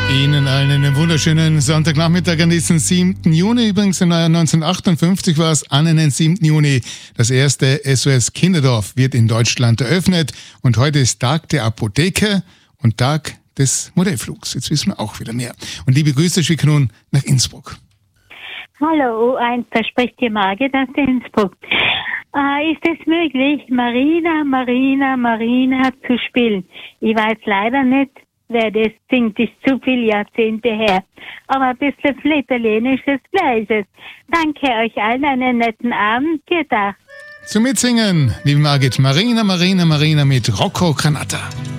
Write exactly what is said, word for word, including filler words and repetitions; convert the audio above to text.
Ihnen allen einen wunderschönen Sonntagnachmittag an diesem siebten Juni. Übrigens im Jahr neunzehnhundertachtundfünfzig war es an den siebten Juni. Das erste S O S Kinderdorf wird in Deutschland eröffnet. Und heute ist Tag der Apotheke und Tag des Modellflugs. Jetzt wissen wir auch wieder mehr. Und liebe Grüße schicken nun nach Innsbruck. Hallo, O eins, da spricht die Margit aus Innsbruck. Äh, ist es möglich, Marina, Marina, Marina zu spielen? Ich weiß leider nicht, wer das singt, ist zu viele Jahrzehnte her. Aber ein bisschen Italienisches Gleiches. Danke euch allen, einen netten Abend, gedacht. Zum Mitsingen, liebe Margit, Marina, Marina, Marina mit Rocco Granata.